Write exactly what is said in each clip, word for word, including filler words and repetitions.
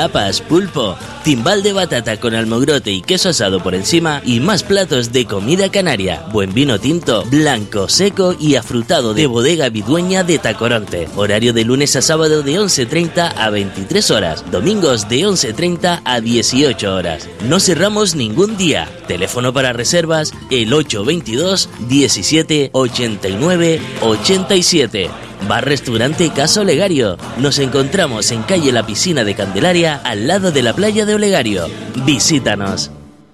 tapas, pulpo, timbal de batata con almogrote y queso asado por encima y más platos de comida canaria. Buen vino tinto, blanco, seco y afrutado de Bodega Vidueña de Tacoronte. Horario de lunes a sábado de once treinta a veintitrés horas. Domingos de once treinta a dieciocho horas. No cerramos ningún día. Teléfono para reservas el ocho veintidós diecisiete ochenta y nueve ochenta y siete. Bar Restaurante Casa Olegario. Nos encontramos en calle La Piscina de Candelaria, al lado de la playa de Olegario. Visítanos.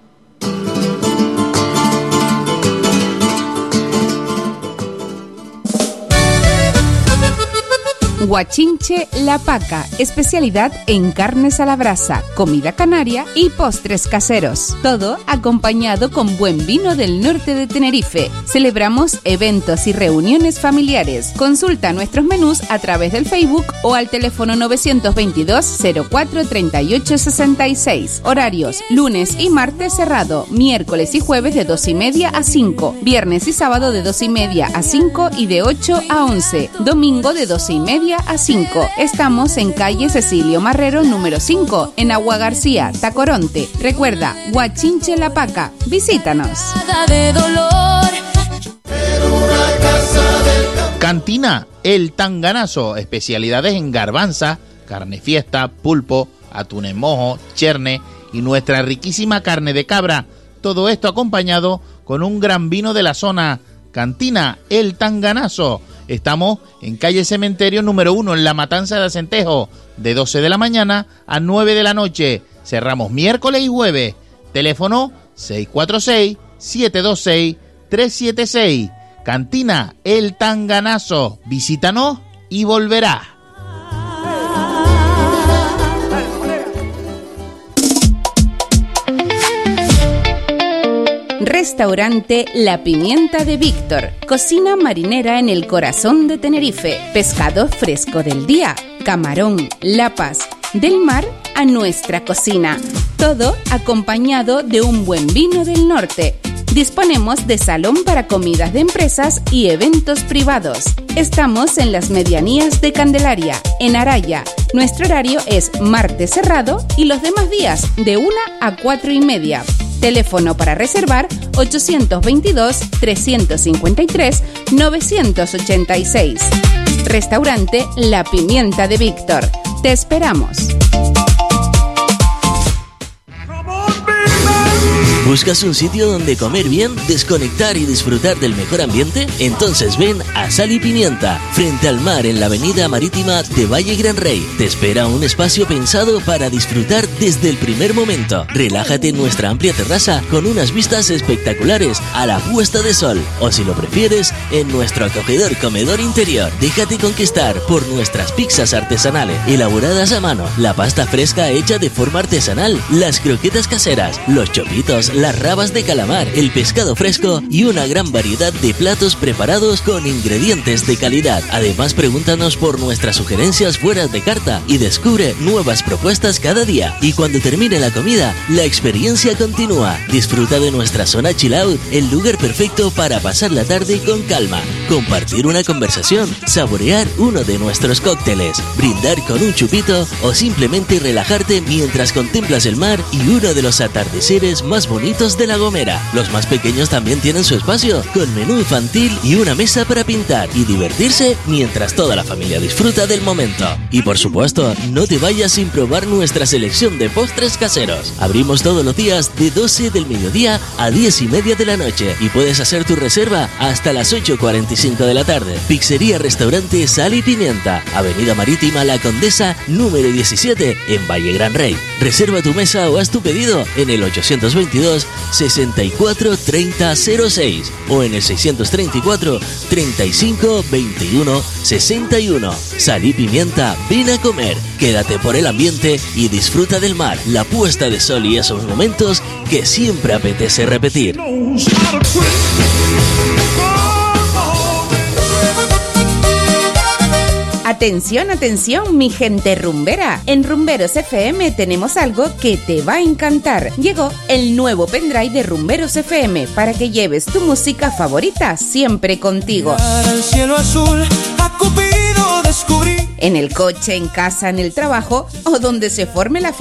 Guachinche La Paca, especialidad en carnes a la brasa, comida canaria y postres caseros. Todo acompañado con buen vino del norte de Tenerife. Celebramos eventos y reuniones familiares. Consulta nuestros menús a través del Facebook o al teléfono novecientos veintidós cero cuatro treinta y ocho sesenta y seis. Horarios: lunes y martes cerrado, miércoles y jueves de dos y media a cinco, viernes y sábado de dos y media a cinco y de ocho a once, domingo de doce y media a cinco. Estamos en calle Cecilio Marrero número cinco, en Agua García, Tacoronte. Recuerda, Guachinche La Paca. Visítanos. Cantina El Tanganazo, especialidades en garbanza, carne fiesta, pulpo, atún en mojo, cherne y nuestra riquísima carne de cabra. Todo esto acompañado con un gran vino de la zona. Cantina El Tanganazo. Estamos en calle Cementerio número uno, en La Matanza de Acentejo, de doce de la mañana a nueve de la noche. Cerramos miércoles y jueves. Teléfono seis cuatro seis, siete dos seis, tres siete seis. Cantina El Tanganazo. Visítanos y volverás. Restaurante La Pimienta de Víctor. Cocina marinera en el corazón de Tenerife. Pescado fresco del día, camarón, lapas, del mar a nuestra cocina. Todo acompañado de un buen vino del norte. Disponemos de salón para comidas de empresas y eventos privados. Estamos en las medianías de Candelaria, en Araya. Nuestro horario es martes cerrado y los demás días de una a cuatro y media. Teléfono para reservar ochocientos veintidós, trescientos cincuenta y tres, novecientos ochenta y seis. Restaurante La Pimienta de Víctor. Te esperamos. ¿Buscas un sitio donde comer bien, desconectar y disfrutar del mejor ambiente? Entonces ven a Sal y Pimienta, frente al mar en la avenida marítima de Valle Gran Rey. Te espera un espacio pensado para disfrutar desde el primer momento. Relájate en nuestra amplia terraza con unas vistas espectaculares a la puesta de sol. O si lo prefieres, en nuestro acogedor comedor interior. Déjate conquistar por nuestras pizzas artesanales, elaboradas a mano, la pasta fresca hecha de forma artesanal, las croquetas caseras, los chopitos, las rabas de calamar, el pescado fresco y una gran variedad de platos preparados con ingredientes de calidad. Además, pregúntanos por nuestras sugerencias fuera de carta y descubre nuevas propuestas cada día. Y cuando termine la comida, la experiencia continúa. Disfruta de nuestra zona chill out, el lugar perfecto para pasar la tarde con calma, compartir una conversación, saborear uno de nuestros cócteles, brindar con un chupito o simplemente relajarte mientras contemplas el mar y uno de los atardeceres más bonitos de La Gomera. Los más pequeños también tienen su espacio, con menú infantil y una mesa para pintar y divertirse mientras toda la familia disfruta del momento. Y por supuesto, no te vayas sin probar nuestra selección de postres caseros. Abrimos todos los días de doce del mediodía a diez y media de la noche y puedes hacer tu reserva hasta las ocho cuarenta y cinco de la tarde. Pizzería Restaurante Sal y Pimienta, Avenida Marítima La Condesa, número diecisiete, en Valle Gran Rey. Reserva tu mesa o haz tu pedido en el ochocientos veintidós, sesenta y cuatro, treinta, cero seis o en el seiscientos treinta y cuatro, treinta y cinco, veintiuno, sesenta y uno. Sal y Pimienta, ven a comer, quédate por el ambiente y disfruta del mar, la puesta de sol y esos momentos que siempre apetece repetir. Atención, atención, mi gente rumbera. En Rumberos F M tenemos algo que te va a encantar. Llegó el nuevo pendrive de Rumberos F M para que lleves tu música favorita siempre contigo. El cielo azul, a Cupido descubrí. En el coche, en casa, en el trabajo o donde se forme la fiesta.